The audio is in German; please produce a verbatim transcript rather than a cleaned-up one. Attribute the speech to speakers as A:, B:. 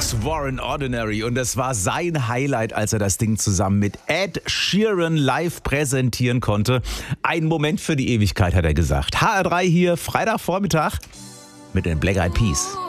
A: Alex Warren Ordinary und das war sein Highlight, als er das Ding zusammen mit Ed Sheeran live präsentieren konnte. Ein Moment für die Ewigkeit, hat er gesagt. H R drei hier, Freitagvormittag mit den Black Eyed Peas.